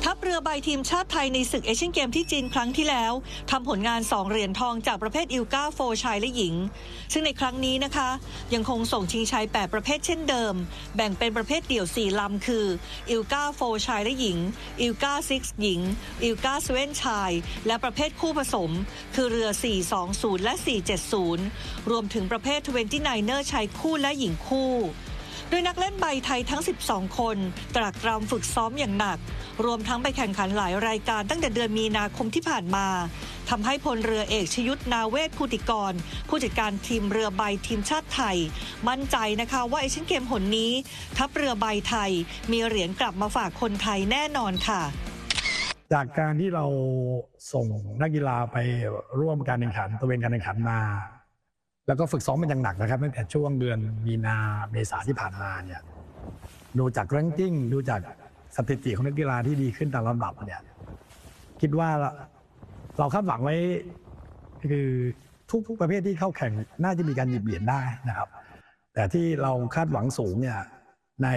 ทัพเรือใบทีมชาติไทยในศึกเอเชียนเกมที่จีนครั้งที่แล้วทำผลงาน2เหรียญทองจากประเภทอิลกาโฟชายและหญิงซึ่งในครั้งนี้นะคะยังคงส่งชิงชัย8ประเภทเช่นเดิมแบ่งเป็นประเภทเดี่ยว4ลำคืออิลกาโฟชายและหญิงอิลกาซิกหญิงอิลกาเซเว่นชายและประเภทคู่ผสมคือเรือ420และ470รวมถึงประเภท29erชายคู่และหญิงคู่โดยนักเล่นใบไทยทั้ง12คนตรากตรำฝึกซ้อมอย่างหนักรวมทั้งไปแข่งขันหลายรายการตั้งแต่เดือนมีนาคมที่ผ่านมาทำให้พลเรือเอกชยุทธนาเวศภูติกรผู้จัดการทีมเรือใบทีมชาติไทยมั่นใจนะคะว่าเอเชียนเกมหนนี้ทัพเรือใบไทยมีเหรียญกลับมาฝากคนไทยแน่นอนค่ะจากการที่เราส่งนักกีฬาไปร่วมการแข่งขันตะเวนการแข่งขันมาแล้วก็ฝึกซ้อมมันอย่างหนักนะครับตั้งแต่ช่วงเดือนมีนาเมษาที่ผ่านมาเนี่ยดูจากแรงกิ้งดูจากสถิติของนักกีฬาที่ดีขึ้นตามลำดับเนี่ยคิดว่าเราคาดหวังไว้คือทุกประเภทที่เข้าแข่งน่าจะมีการหยิบเหรียญได้นะครับแต่ที่เราคาดหวังสูงเนี่ยใน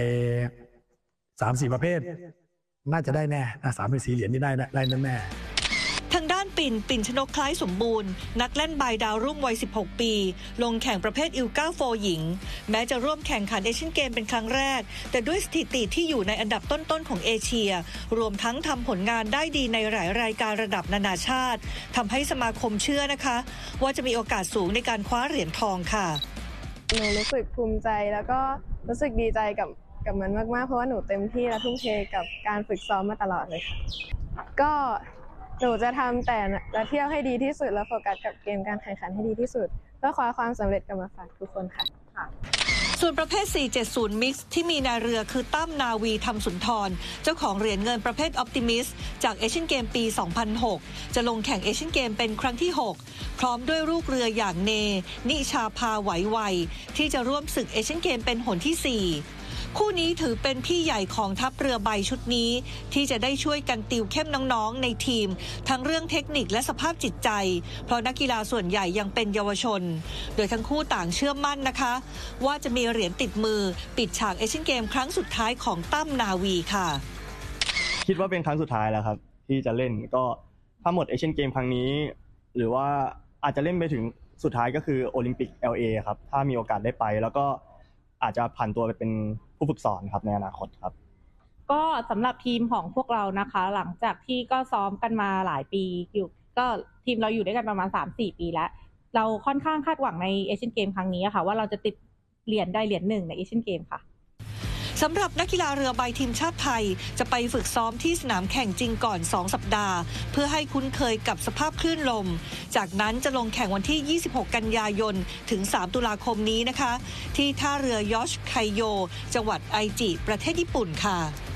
3-4 ประเภทน่าจะได้แน่นะ3-4 เหรียญนี่ได้แน่ทางด้านปิ่นชนกคล้ายสมบูรณ์นักเล่นใบดาวรุ่งวัย16ปีลงแข่งประเภทอิลกาโฟหญิงแม้จะร่วมแข่งขันเอเชียนเกมเป็นครั้งแรกแต่ด้วยสถิติที่อยู่ในอันดับต้นๆของเอเชียรวมทั้งทำผลงานได้ดีในหลายรายการระดับนานาชาติทำให้สมาคมเชื่อนะคะว่าจะมีโอกาสสูงในการคว้าเหรียญทองค่ะหนูรู้สึกภูมิใจแล้วก็รู้สึกดีใจกับมันมากๆเพราะว่าหนูเต็มที่และทุ่มเทกับการฝึกซ้อมมาตลอดเลยค่ะก็หนูจะทำแต่ละเที่ยวให้ดีที่สุดและโฟกัสกับเกมการแข่งขันให้ดีที่สุดเพื่อคว้าความสำเร็จกลับมาฝากทุกคนค่ะส่วนประเภท470มิกซ์ที่มีนายเรือคือตั้มนาวีธรรมสุนทรเจ้าของเหรียญเงินประเภทออปติมิสจากเอเชียนเกมปี 2006 จะลงแข่งเอเชียนเกมเป็นครั้งที่ 6 พร้อมด้วยลูกเรืออย่างเนนิชาภาไหวไวที่จะร่วมศึกเอเชียนเกมเป็นหนที่ 4คู่นี้ถือเป็นพี่ใหญ่ของทัพเรือใบชุดนี้ที่จะได้ช่วยกันติวเข้มน้องๆในทีมทั้งเรื่องเทคนิคและสภาพจิตใจเพราะนักกีฬาส่วนใหญ่ยังเป็นเยาวชนโดยทั้งคู่ต่างเชื่อมั่นนะคะว่าจะมีเหรียญติดมือปิดฉากเอเชียนเกมครั้งสุดท้ายของตั้มนาวีค่ะคิดว่าเป็นครั้งสุดท้ายแล้วครับที่จะเล่นก็ถ้าหมดเอเชียนเกมครั้งนี้หรือว่าอาจจะเล่นไปถึงสุดท้ายก็คือโอลิมปิก LA ครับถ้ามีโอกาสได้ไปแล้วก็อาจจะผ่านตัวไปเป็นผู้ฝึกสอนครับในอนาคตครับก็สำหรับทีมของพวกเรานะคะหลังจากที่ก็ซ้อมกันมาหลายปีอยู่ก็ทีมเราอยู่ด้วยกันประมาณ 3-4 ปีแล้วเราค่อนข้างคาดหวังในเอเชียนเกมครั้งนี้ค่ะว่าเราจะติดเหรียญได้เหรียญ1ในเอเชียนเกมค่ะสำหรับนักกีฬาเรือใบทีมชาติไทยจะไปฝึกซ้อมที่สนามแข่งจริงก่อน2สัปดาห์เพื่อให้คุ้นเคยกับสภาพคลื่นลมจากนั้นจะลงแข่งวันที่26กันยายนถึง3ตุลาคมนี้นะคะที่ท่าเรือยอชไคโยจังหวัดไอจิประเทศญี่ปุ่นค่ะ